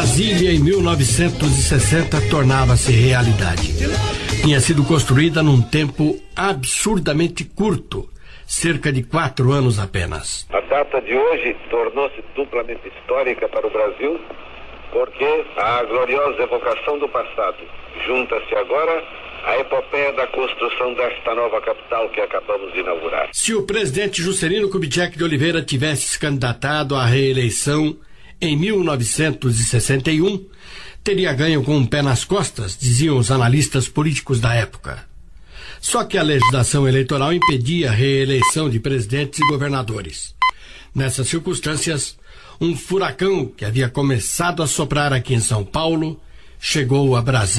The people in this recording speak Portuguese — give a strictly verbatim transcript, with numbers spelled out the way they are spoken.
Brasília, em mil novecentos e sessenta, tornava-se realidade. Tinha sido construída num tempo absurdamente curto, cerca de quatro anos apenas. A data de hoje tornou-se duplamente histórica para o Brasil, porque a gloriosa evocação do passado junta-se agora à epopeia da construção desta nova capital que acabamos de inaugurar. Se o presidente Juscelino Kubitschek de Oliveira tivesse se candidatado à reeleição em mil novecentos e sessenta e um, teria ganho com um pé nas costas, diziam os analistas políticos da época. Só que a legislação eleitoral impedia a reeleição de presidentes e governadores. Nessas circunstâncias, um furacão que havia começado a soprar aqui em São Paulo chegou a Brasília.